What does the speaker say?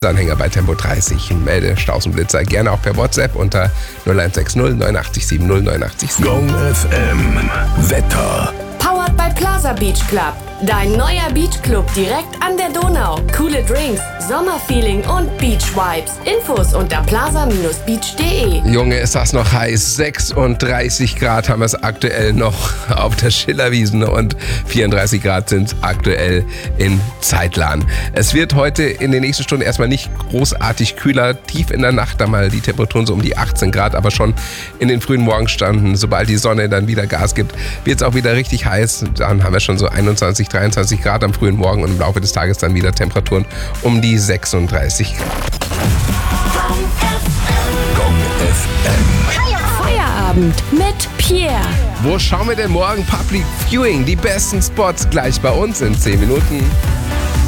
Verkehrsanhänger bei Tempo 30. Melde Staus und Blitzer gerne auch per WhatsApp unter 0160 89 70 89 7. Gong FM Wetter. Powered by Plaza Beach Club. Dein neuer Beachclub direkt an der Donau. Coole Drinks, Sommerfeeling und Beach Vibes. Infos unter plaza-beach.de. Junge, ist das noch heiß. 36 Grad haben wir es aktuell noch auf der Schillerwiesen und 34 Grad sind aktuell in Zeitlan. Es wird heute in den nächsten Stunden erstmal nicht großartig kühler. Tief in der Nacht dann mal die Temperaturen so um die 18 Grad, aber schon in den frühen Morgenstunden, sobald die Sonne dann wieder Gas gibt, wird es auch wieder richtig heiß. Dann haben wir schon so 21, 23 Grad am frühen Morgen und im Laufe des Tages dann wieder Temperaturen um die 36 Grad. Gong FM. Feierabend mit Pierre. Wo schauen wir denn morgen? Public Viewing, die besten Spots gleich bei uns in 10 Minuten.